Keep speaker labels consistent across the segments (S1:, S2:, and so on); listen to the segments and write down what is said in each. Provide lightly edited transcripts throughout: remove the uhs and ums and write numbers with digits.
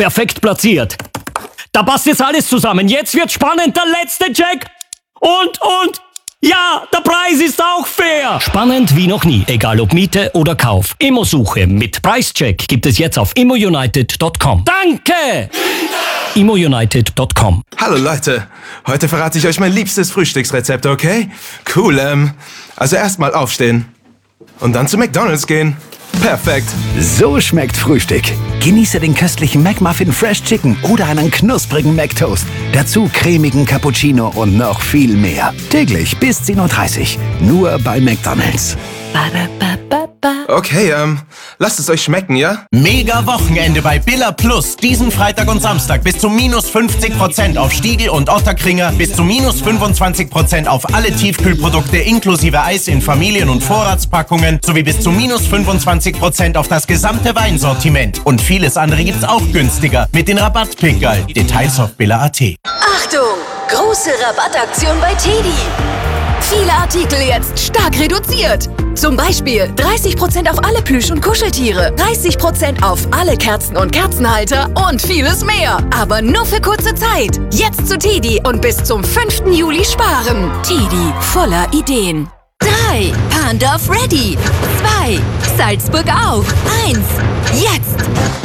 S1: perfekt platziert. Da passt jetzt alles zusammen. Jetzt wird spannend, der letzte Check. Und, ja, der Preis ist auch fair. Spannend wie noch nie, egal ob Miete oder Kauf. Immosuche mit Preischeck gibt es jetzt auf immounited.com. Danke! immounited.com.
S2: Hallo Leute, heute verrate ich euch mein liebstes Frühstücksrezept, okay? Cool, also erstmal aufstehen und dann zu McDonald's gehen. Perfekt.
S3: So schmeckt Frühstück. Genieße den köstlichen McMuffin Fresh Chicken oder einen knusprigen McToast. Dazu cremigen Cappuccino und noch viel mehr. Täglich bis 10:30 Uhr. Nur bei McDonald's.
S2: Okay, lasst es euch schmecken, ja?
S4: Mega Wochenende bei Billa Plus. Diesen Freitag und Samstag bis zu minus 50% auf Stiegl und Otterkringer, bis zu minus 25% auf alle Tiefkühlprodukte inklusive Eis in Familien- und Vorratspackungen sowie bis zu minus 25% auf das gesamte Weinsortiment. Und vieles andere gibt's auch günstiger mit den Rabattpickerl. Details auf billa.at.
S5: Achtung! Große Rabattaktion bei TEDi. Viele Artikel jetzt stark reduziert. Zum Beispiel 30% auf alle Plüsch- und Kuscheltiere, 30% auf alle Kerzen und Kerzenhalter und vieles mehr. Aber nur für kurze Zeit. Jetzt zu TEDi und bis zum 5. Juli sparen. TEDi, voller Ideen. 3. Pandorf ready. 2. Salzburg auf. 1. Jetzt!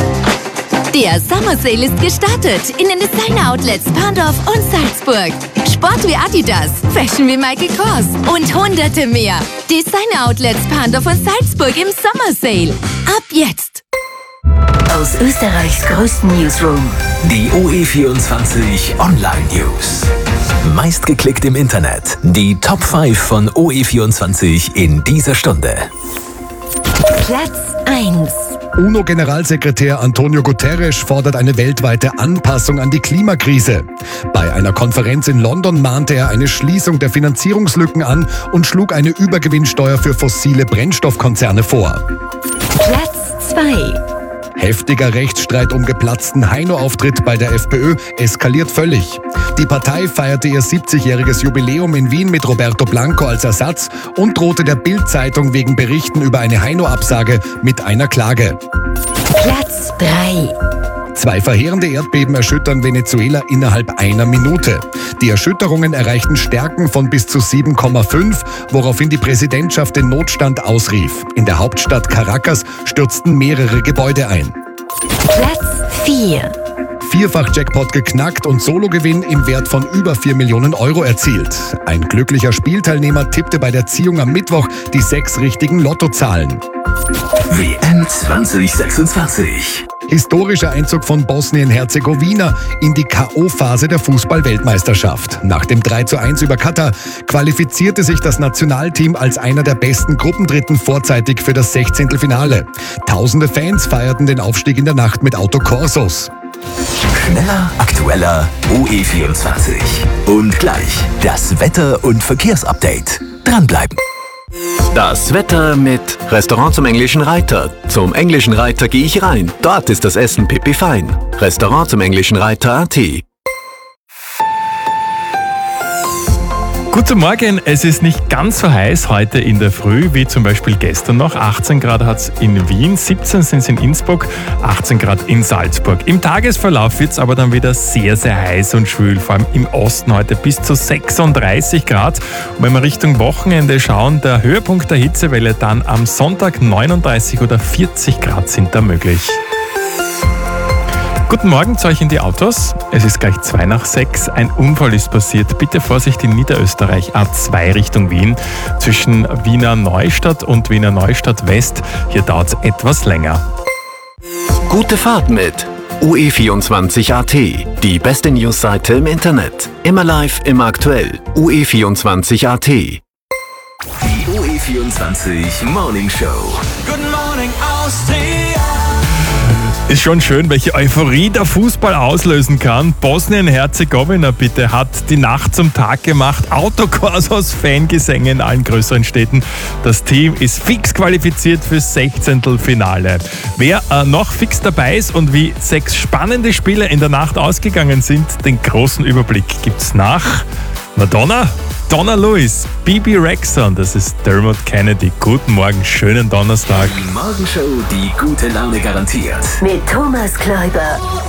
S5: Der Summer Sale ist gestartet in den Designer-Outlets Pandorf und Salzburg. Sport wie Adidas, Fashion wie Michael Kors und hunderte mehr. Designer-Outlets Pandorf und Salzburg im Summer Sale. Ab jetzt!
S6: Aus Österreichs größten Newsroom.
S7: Die OE24 Online News. Meistgeklickt im Internet. Die Top 5 von OE24 in dieser Stunde.
S6: Platz 1.
S8: UNO-Generalsekretär Antonio Guterres fordert eine weltweite Anpassung an die Klimakrise. Bei einer Konferenz in London mahnte er eine Schließung der Finanzierungslücken an und schlug eine Übergewinnsteuer für fossile Brennstoffkonzerne vor.
S6: Platz 2.
S8: Heftiger Rechtsstreit um geplatzten Heino-Auftritt bei der FPÖ eskaliert völlig. Die Partei feierte ihr 70-jähriges Jubiläum in Wien mit Roberto Blanco als Ersatz und drohte der Bild-Zeitung wegen Berichten über eine Heino-Absage mit einer Klage.
S6: Platz 3.
S8: 2 verheerende Erdbeben erschüttern Venezuela innerhalb einer Minute. Die Erschütterungen erreichten Stärken von bis zu 7,5, woraufhin die Präsidentschaft den Notstand ausrief. In der Hauptstadt Caracas stürzten mehrere Gebäude ein.
S6: Platz 4.
S8: Vierfach-Jackpot geknackt und Sologewinn im Wert von über 4 Millionen Euro erzielt. Ein glücklicher Spielteilnehmer tippte bei der Ziehung am Mittwoch die 6 richtigen Lottozahlen.
S7: WM 2026.
S8: Historischer Einzug von Bosnien-Herzegowina in die K.O.-Phase der Fußball-Weltmeisterschaft. Nach dem 3:1 über Katar qualifizierte sich das Nationalteam als einer der besten Gruppendritten vorzeitig für das 16. Finale. Tausende Fans feierten den Aufstieg in der Nacht mit Autokorsos.
S7: Schneller, aktueller, OE24. Und gleich das Wetter- und Verkehrsupdate. Dranbleiben.
S9: Das Wetter mit Restaurant zum Englischen Reiter. Zum Englischen Reiter gehe ich rein. Dort ist das Essen pipi fein. Restaurant zum Englischen Reiter.at.
S10: Guten Morgen, es ist nicht ganz so heiß heute in der Früh wie zum Beispiel gestern noch. 18 Grad hat es in Wien, 17 sind es in Innsbruck, 18 Grad in Salzburg. Im Tagesverlauf wird es aber dann wieder sehr, sehr heiß und schwül, vor allem im Osten heute bis zu 36 Grad. Und wenn wir Richtung Wochenende schauen, der Höhepunkt der Hitzewelle dann am Sonntag 39 oder 40 Grad sind da möglich. Guten Morgen zu euch in die Autos. Es ist gleich 5:02. Ein Unfall ist passiert. Bitte Vorsicht in Niederösterreich, A2 Richtung Wien. Zwischen Wiener Neustadt und Wiener Neustadt West. Hier dauert es etwas länger.
S9: Gute Fahrt mit OE24.at. Die beste Newsseite im Internet. Immer live, immer aktuell. OE24.at.
S7: Die OE24 Morning Show.
S4: Good morning, Austria.
S10: Ist schon schön, welche Euphorie der Fußball auslösen kann. Bosnien-Herzegowina bitte hat die Nacht zum Tag gemacht. Autokorsos Fangesänge in allen größeren Städten. Das Team ist fix qualifiziert fürs 16. Finale. Wer noch fix dabei ist und wie 6 spannende Spiele in der Nacht ausgegangen sind, den großen Überblick gibt's nach Madonna, Donna Lewis, Bibi Rexha, das ist Dermot Kennedy. Guten Morgen, schönen Donnerstag.
S7: Die Morgenshow, die gute Laune garantiert.
S6: Mit Thomas Kläuber.